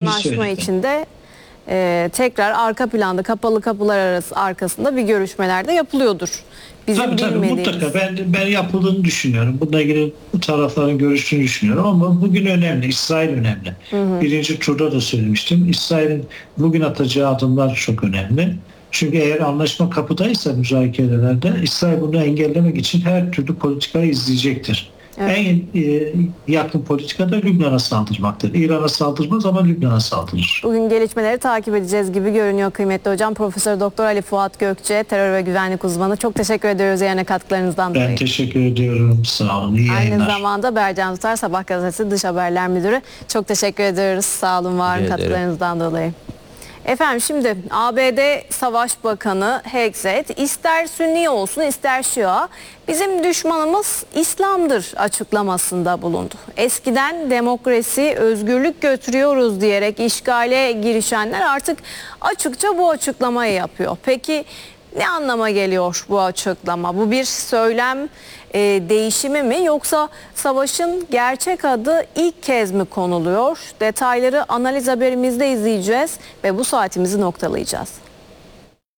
anlaşma söyledi. içinde tekrar arka planda kapalı kapılar arkasında bir görüşmeler de yapılıyordur. Bizim Tabii bilmediğimiz. mutlaka ben yapıldığını düşünüyorum. Bununla ilgili bu tarafların görüştüğünü düşünüyorum ama bugün önemli. İsrail önemli. Birinci turda da söylemiştim. İsrail'in bugün atacağı adımlar çok önemli. Çünkü eğer anlaşma kapıdaysa müzakerelerde İsrail bunu engellemek için her türlü politikayı izleyecektir. Evet. En yakın politika da Lübnan'a saldırmaktır. İran'a saldırmaz ama Lübnan'a saldırır. Bugün gelişmeleri takip edeceğiz gibi görünüyor kıymetli hocam. Profesör Doktor Ali Fuat Gökçe, terör ve güvenlik uzmanı. Çok teşekkür ediyoruz yayına katkılarınızdan dolayı. Ben teşekkür ediyorum. Sağ olun. İyi yayınlar. Aynı zamanda Bercan Tutar, Sabah gazetesi Dış Haberler Müdürü. Çok teşekkür ediyoruz. Sağ olun, var olun katkılarınızdan dolayı. Efendim şimdi ABD Savaş Bakanı Hegseth ister Sünni olsun ister Şia bizim düşmanımız İslam'dır açıklamasında bulundu. Eskiden demokrasi, özgürlük götürüyoruz diyerek işgale girişenler artık açıkça bu açıklamayı yapıyor. Peki ne anlama geliyor bu açıklama? Bu bir söylem değişimi mi yoksa savaşın gerçek adı ilk kez mi konuluyor? Detayları analiz haberimizde izleyeceğiz ve bu saatimizi noktalayacağız.